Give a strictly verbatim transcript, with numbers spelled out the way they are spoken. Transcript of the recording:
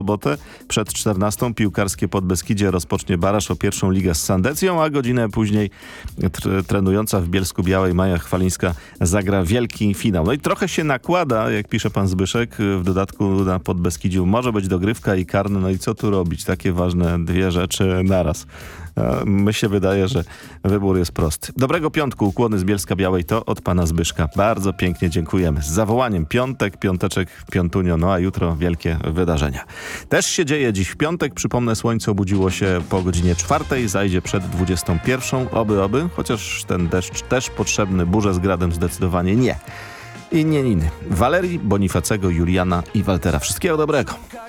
sobotę przed czternastą piłkarskie Podbeskidzie rozpocznie baraż o pierwszą ligę z Sandecją, a godzinę później tr- trenująca w Bielsku-Białej Maja Chwalińska zagra wielki finał. No i trochę się nakłada, jak pisze pan Zbyszek, w dodatku na Podbeskidziu może być dogrywka i karne. No i co tu robić? Takie ważne dwie rzeczy naraz. My się wydaje, że wybór jest prosty. Dobrego piątku, ukłony z Bielska-Białej to od pana Zbyszka. Bardzo pięknie dziękujemy. Z zawołaniem piątek, piąteczek, piątunio, no a jutro wielkie wydarzenia. Też się dzieje dziś w piątek. Przypomnę, słońce obudziło się po godzinie czwartej, zajdzie przed dwudziestą pierwszą. Oby, oby, chociaż ten deszcz też potrzebny, burze z gradem zdecydowanie nie. I nie Niny. Walerii, Bonifacego, Juliana i Waltera. Wszystkiego dobrego.